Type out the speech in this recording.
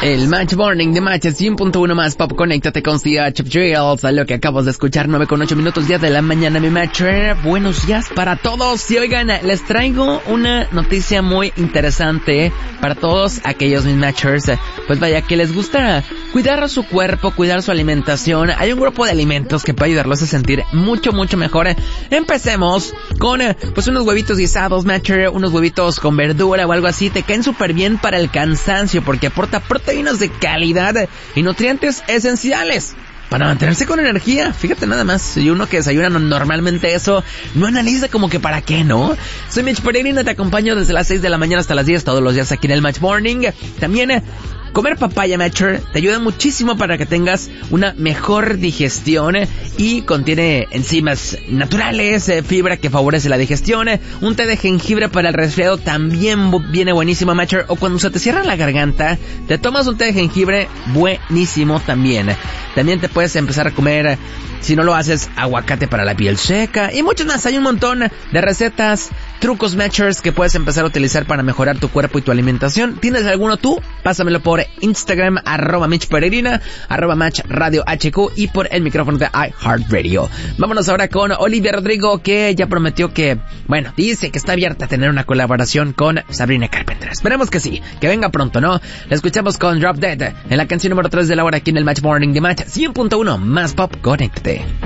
El Match Morning de Match 100.1 más Pop. Conéctate con CH Drills. Lo que acabas de escuchar, 9:08 minutos, día de la mañana, mi Matcher. Buenos días para todos. Y oigan, les traigo una noticia muy interesante para todos aquellos mis Matchers. Pues vaya, que les gusta cuidar su cuerpo, cuidar su alimentación. Hay un grupo de alimentos que puede ayudarlos a sentir mucho mejor. Empecemos con pues unos huevitos guisados, Matcher, unos huevitos con verdura o algo así. Te caen súper bien para el cansancio porque aporta proteínas de calidad y nutrientes esenciales para mantenerse con energía. Fíjate nada más, y uno que desayuna normalmente eso, no analiza como que para qué, ¿no? Soy Mitch Peregrina, te acompaño desde las 6 de la mañana hasta las 10 todos los días aquí en el Match Morning. También comer papaya, Matcher, te ayuda muchísimo para que tengas una mejor digestión y contiene enzimas naturales, fibra que favorece la digestión. Un té de jengibre para el resfriado también viene buenísimo, Matcher. O cuando se te cierra la garganta, te tomas un té de jengibre, buenísimo también. También te puedes empezar a comer, si no lo haces, aguacate para la piel seca y muchos más. Hay un montón de recetas, trucos, Matchers, que puedes empezar a utilizar para mejorar tu cuerpo y tu alimentación. ¿Tienes alguno tú? Pásamelo por Instagram, @MitchPeregrina, @MatchRadioHQ y por el micrófono de iHeartRadio. Vámonos ahora con Olivia Rodrigo, que ya prometió que, bueno, dice que está abierta a tener una colaboración con Sabrina Carpenter. Esperemos que sí, que venga pronto, ¿no? La escuchamos con Drop Dead en la canción número 3 de la hora aquí en el Match Morning de Match 100.1 más Pop. Conéctate.